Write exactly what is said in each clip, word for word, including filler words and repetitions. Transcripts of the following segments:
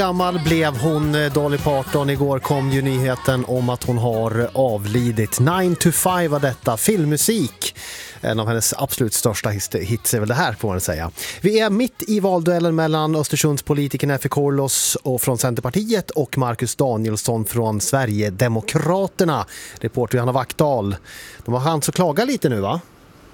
Gammal blev hon, Dolly Parton. Igår kom ju nyheten om att hon har avlidit. nine to five var detta, filmmusik. En av hennes absolut största hits är väl det här, får man säga. Vi är mitt i valduellen mellan Östersunds politikern Effie Korlos och från Centerpartiet och Marcus Danielsson från Sverigedemokraterna. Reporter Johanna Wackdahl. De har chans att klaga lite nu, va?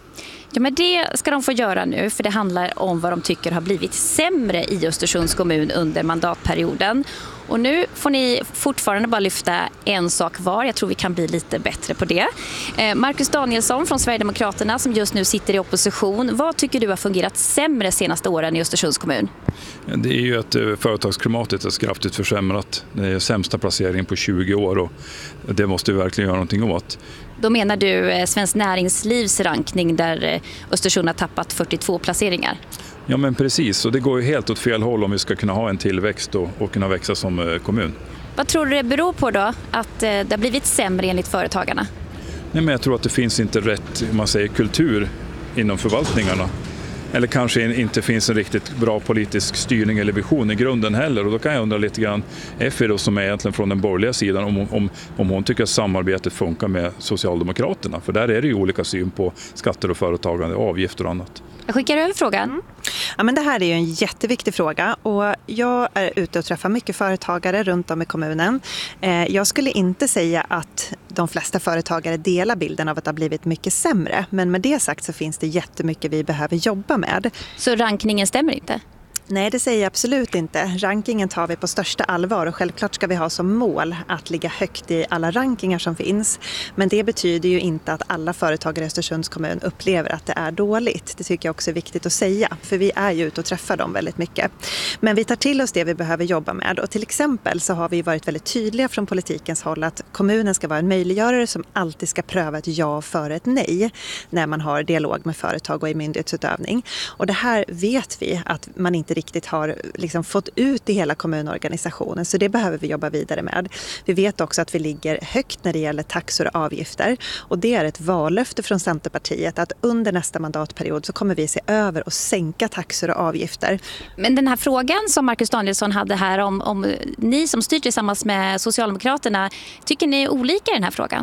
Ja, men det ska de få göra nu, för det handlar om vad de tycker har blivit sämre i Östersunds kommun under mandatperioden. Och nu får ni fortfarande bara lyfta en sak var. Jag tror vi kan bli lite bättre på det. Eh, Marcus Danielsson från Sverigedemokraterna som just nu sitter i opposition. Vad tycker du har fungerat sämre senaste åren i Östersunds kommun? Det är ju att företagsklimatet är kraftigt försämrat. Det är sämsta placeringen på tjugo år och det måste vi verkligen göra någonting åt. Då menar du Svenskt Näringslivs rankning där Östersund har tappat fyrtiotvå placeringar? Ja, men precis, och det går ju helt åt fel håll om vi ska kunna ha en tillväxt och, och kunna växa som kommun. Vad tror du det beror på då att det har blivit sämre enligt företagarna? Nej, men jag tror att det finns inte rätt, man säger, kultur inom förvaltningarna. Eller kanske inte finns en riktigt bra politisk styrning eller vision i grunden heller. Och då kan jag undra lite grann, Effie då, som är egentligen från den borgerliga sidan, om, om, om hon tycker att samarbetet funkar med Socialdemokraterna. För där är det ju olika syn på skatter och företagande, avgifter och annat. Jag skickar över frågan. Mm. Ja, men det här är ju en jätteviktig fråga och jag är ute och träffar mycket företagare runt om i kommunen. Eh, jag skulle inte säga att de flesta företagare delar bilden av att det har blivit mycket sämre. Men med det sagt så finns det jättemycket vi behöver jobba med. Så rankningen stämmer inte? Nej, det säger jag absolut inte. Rankingen tar vi på största allvar och självklart ska vi ha som mål att ligga högt i alla rankingar som finns. Men det betyder ju inte att alla företagare i Östersunds kommun upplever att det är dåligt. Det tycker jag också är viktigt att säga, för vi är ju ute och träffar dem väldigt mycket. Men vi tar till oss det vi behöver jobba med och till exempel så har vi varit väldigt tydliga från politikens håll att kommunen ska vara en möjliggörare som alltid ska pröva ett ja före ett nej när man har dialog med företag och i myndighetsutövning. Och det här vet vi att man inte riktigt har liksom fått ut i hela kommunorganisationen, så det behöver vi jobba vidare med. Vi vet också att vi ligger högt när det gäller taxor och avgifter och det är ett vallöfte från Centerpartiet att under nästa mandatperiod så kommer vi se över och sänka taxor och avgifter. Men den här frågan som Marcus Danielsson hade här om, om ni som styr tillsammans med Socialdemokraterna, tycker ni är olika i den här frågan?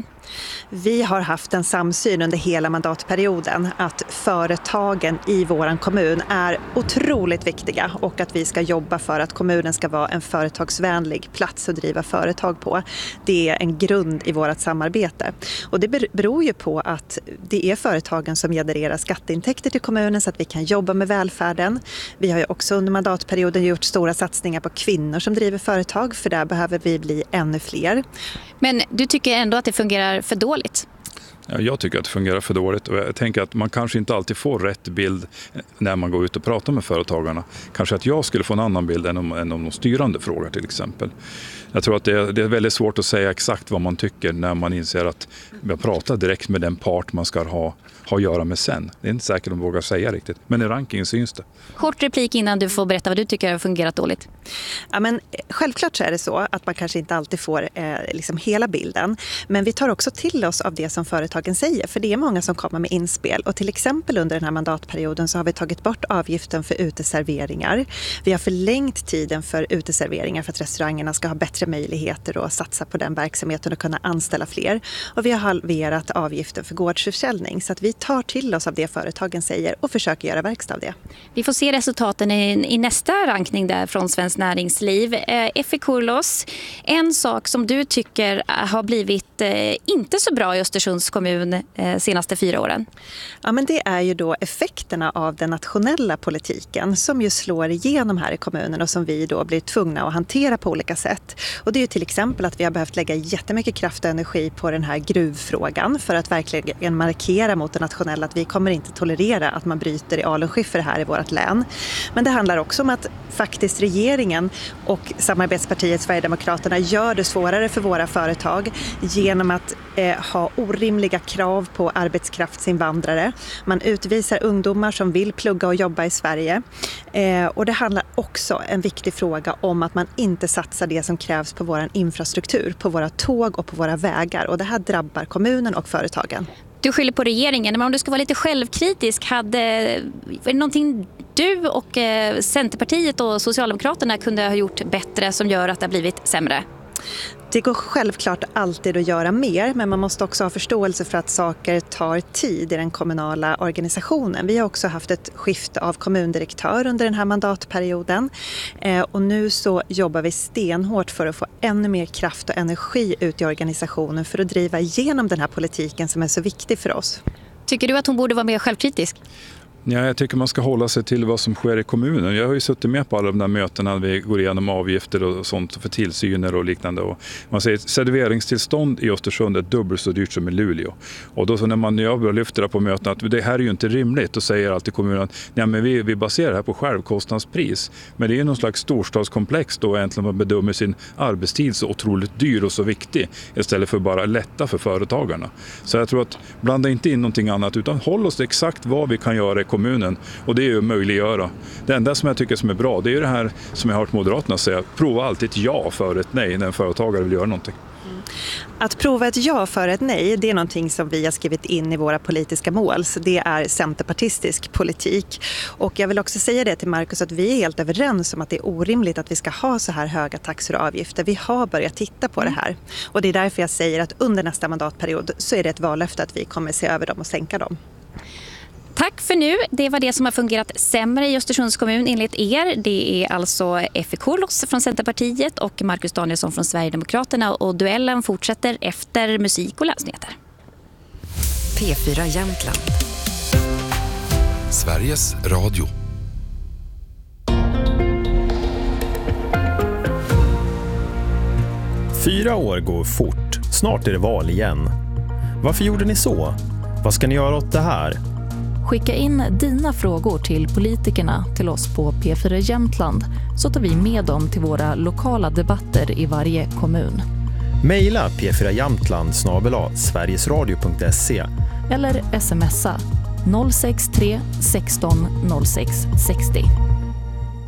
Vi har haft en samsyn under hela mandatperioden att företagen i våran kommun är otroligt viktiga och att vi ska jobba för att kommunen ska vara en företagsvänlig plats att driva företag på. Det är en grund i vårt samarbete. Och det beror ju på att det är företagen som genererar skatteintäkter till kommunen så att vi kan jobba med välfärden. Vi har ju också under mandatperioden gjort stora satsningar på kvinnor som driver företag, för där behöver vi bli ännu fler. Men du tycker ändå att det fungerar för dåligt? Ja, jag tycker att det fungerar för dåligt och jag tänker att man kanske inte alltid får rätt bild när man går ut och pratar med företagarna. Kanske att jag skulle få en annan bild än om, än om de styrande frågar till exempel. Jag tror att det är, det är väldigt svårt att säga exakt vad man tycker när man inser att man pratar direkt med den part man ska ha, ha att göra med sen. Det är inte säkert att de vågar säga riktigt, men i rankingen syns det. Kort replik innan du får berätta vad du tycker har fungerat dåligt. Ja, men självklart så är det så att man kanske inte alltid får eh, liksom hela bilden. Men vi tar också till oss av det som företagen säger. För det är många som kommer med inspel. Och till exempel under den här mandatperioden så har vi tagit bort avgiften för uteserveringar. Vi har förlängt tiden för uteserveringar för att restaurangerna ska ha bättre möjligheter att satsa på den verksamheten och kunna anställa fler. Och vi har halverat avgiften för gårdsförsäljning. Så att vi tar till oss av det företagen säger och försöker göra verkstad av det. Vi får se resultaten i, i nästa rankning där från Svenskt Näringsliv. Eh, Effie Korlos, en sak som du tycker har blivit eh, inte så bra i Östersunds kommun eh, senaste fyra åren? Ja, men det är ju då effekterna av den nationella politiken som ju slår igenom här i kommunen och som vi då blir tvungna att hantera på olika sätt. Och det är ju till exempel att vi har behövt lägga jättemycket kraft och energi på den här gruvfrågan för att verkligen markera mot det nationella att vi kommer inte tolerera att man bryter i alunskiffer här i vårt län. Men det handlar också om att faktiskt regeringen och samarbetspartiet Sverigedemokraterna gör det svårare för våra företag genom att eh, ha orimliga krav på arbetskraftsinvandrare. Man utvisar ungdomar som vill plugga och jobba i Sverige. Eh, och det handlar också en viktig fråga om att man inte satsar det som krävs på vår infrastruktur, på våra tåg och på våra vägar. Och det här drabbar kommunen och företagen. Du skyller på regeringen, men om du ska vara lite självkritisk, hade, är det någonting du och eh, Centerpartiet och Socialdemokraterna kunde ha gjort bättre som gör att det har blivit sämre? Det går självklart alltid att göra mer, men man måste också ha förståelse för att saker tar tid i den kommunala organisationen. Vi har också haft ett skifte av kommundirektör under den här mandatperioden eh, och nu så jobbar vi stenhårt för att få ännu mer kraft och energi ut i organisationen för att driva igenom den här politiken som är så viktig för oss. Tycker du att hon borde vara mer självkritisk? Ja, jag tycker man ska hålla sig till vad som sker i kommunen. Jag har ju suttit med på alla de där mötena när vi går igenom avgifter och sånt för tillsyner och liknande. Och man säger att serveringstillstånd i Östersund är dubbelt så dyrt som i Luleå. Och då så när man jag lyfter det på mötena att det här är ju inte rimligt, då säger alltid kommunen ja, men vi, vi baserar det här på självkostnadspris. Men det är ju någon slags storstadskomplex då egentligen man bedömer sin arbetstid så otroligt dyr och så viktig istället för bara lätta för företagarna. Så jag tror att blanda inte in någonting annat utan håll oss exakt vad vi kan göra i kommunen, och det är ju möjliggöra. Det enda som jag tycker som är bra, det är ju det här som jag har hört Moderaterna säga, prova alltid ett ja för ett nej när en företagare vill göra någonting. Att prova ett ja för ett nej, det är någonting som vi har skrivit in i våra politiska mål. Så det är centerpartistisk politik. Och jag vill också säga det till Marcus att vi är helt överens om att det är orimligt att vi ska ha så här höga taxor och avgifter. Vi har börjat titta på det här. Och det är därför jag säger att under nästa mandatperiod så är det ett vallöfte att vi kommer se över dem och sänka dem. Tack för nu. Det var det som har fungerat sämre i Östersunds kommun enligt er. Det är alltså F I K från Centerpartiet och Marcus Danielsson från Sverigedemokraterna. Och duellen fortsätter efter musik och läsnyheter. P fyra Jämtland. Sveriges Radio. Fyra år går fort. Snart är det val igen. Varför gjorde ni så? Vad ska ni göra åt det här? Skicka in dina frågor till politikerna till oss på P fyra Jämtland så tar vi med dem till våra lokala debatter i varje kommun. Maila p fyra jämtland snabel-a sverigesradio punkt se eller smsa noll sex tre sexton noll sex sextio.